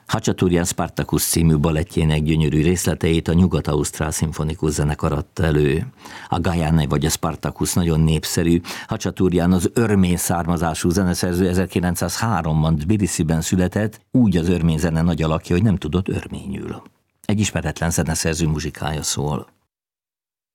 Hacsaturian Spartacus című balettjének gyönyörű részleteit a Nyugat-Ausztrál Szimfonikus Zenekar adta elő. A Guyane vagy a Spartacus nagyon népszerű. Hacsaturian az örmény származású zeneszerző 1903-ban Tbilisiben született, úgy az örmény zene nagy alakja, hogy nem tudott örményül. Egy ismeretlen zeneszerző muzsikája szól.